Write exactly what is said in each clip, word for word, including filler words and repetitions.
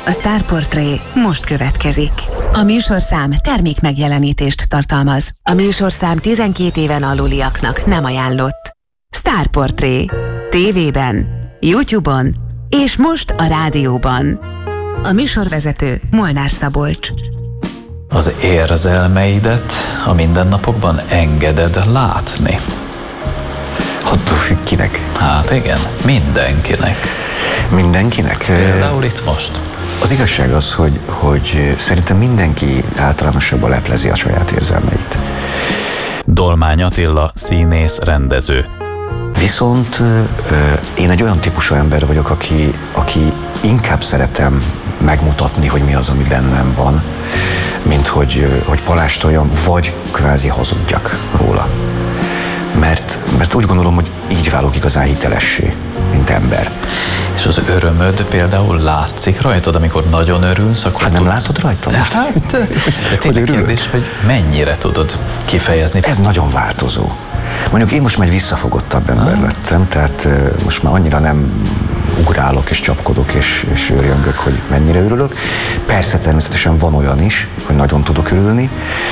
A Star Portré most következik. A műsorszám termék megjelenítést tartalmaz. A műsorszám tizenkét éven aluliaknak nem ajánlott. Star Portré. Tévében, YouTube-on és most a rádióban. A műsorvezető Molnár Szabolcs. Az érzelmeidet a mindennapokban engeded látni? Attól függ kinek. Hát igen, mindenkinek. Mindenkinek? Például itt most. Az igazság az, hogy, hogy szerintem mindenki általánosabban leplezi a saját érzelmeit. Dolmány Attila, színész, rendező. Viszont én egy olyan típusú ember vagyok, aki, aki inkább szeretem megmutatni, hogy mi az, ami bennem van, mint hogy, hogy palástoljam, vagy kvázi hazudjak róla. Mert, mert úgy gondolom, hogy így válok igazán hitelessé, mint ember. És az örömöd például látszik rajtad, amikor nagyon örülsz, akkor Hát nem tudsz... látod rajta most? Hát, de tényleg kérdés, hogy mennyire tudod kifejezni? Ez nagyon változó. Mondjuk én most már egy visszafogottabb ember lettem, tehát most már annyira nem ugrálok és csapkodok és, és örjöngök, hogy mennyire örülök. Persze természetesen van olyan is, hogy nagyon tudok örülni,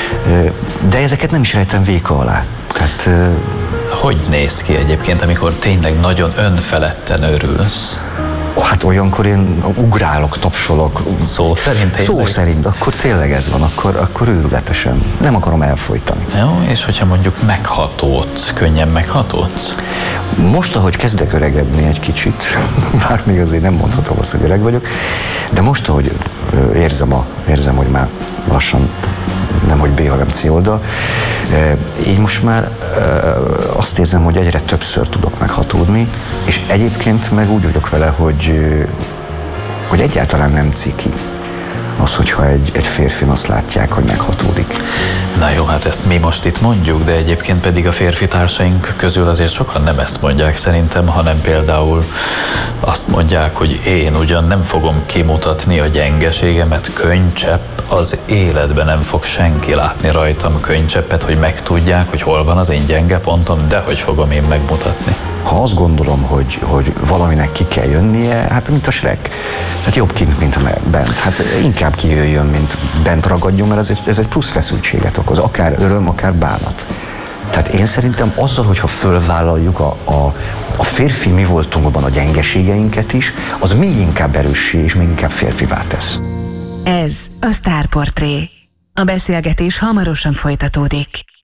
de ezeket nem is rejtem véka alá. Tehát, hogy néz ki egyébként, amikor tényleg nagyon önfeledten örülsz? Hát olyankor én ugrálok, tapsolok. Szó szerint tényleg? Szó szerint, akkor tényleg ez van, akkor, akkor őrületesen. Nem akarom elfolytani. Jó, és hogyha mondjuk meghatódsz, könnyen meghatódsz? Most, ahogy kezdek öregedni egy kicsit, bár még azért nem mondhatom azt, hogy öreg vagyok, de most, ahogy érzem, a, érzem hogy már lassan nem hogy B, hanem C oldal, így most már azt érzem, hogy egyre többször tudok meghatódni, és egyébként meg úgy vagyok vele, hogy, hogy egyáltalán nem ciki az, hogyha egy, egy férfin azt látják, hogy meghatódik. Na jó, hát ezt mi most itt mondjuk, de egyébként pedig a férfi társaink közül azért sokan nem ezt mondják szerintem, hanem például azt mondják, hogy én ugyan nem fogom kimutatni a gyengeségemet, könycsepp, az életben nem fog senki látni rajtam könycseppet, hogy megtudják, hogy hol van az én gyenge pontom, de hogy fogom én megmutatni. Ha azt gondolom, hogy, hogy valaminek ki kell jönnie, hát mint a Shrek, hát jobb kint, mint bent. Hát inkább kijöjjön, mint bent ragadjon, mert ez egy, ez egy plusz feszültséget okoz, akár öröm, akár bánat. Tehát én szerintem azzal, hogyha fölvállaljuk a, a, a férfi mi voltunkban a gyengeségeinket is, az még inkább erőssé és még inkább férfivá tesz. Ez a Star Portré. A beszélgetés hamarosan folytatódik.